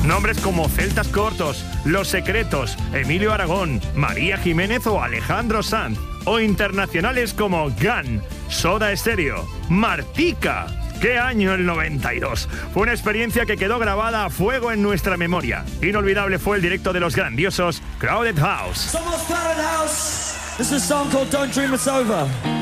Nombres como Celtas Cortos, Los Secretos, Emilio Aragón, María Jiménez o Alejandro Sanz. O internacionales como Gun, Soda Stereo, Martika. ¡Qué año el 92! Fue una experiencia que quedó grabada a fuego en nuestra memoria. Inolvidable fue el directo de los grandiosos Crowded House. Somos Crowded House. This is a song called Don't Dream It's Over.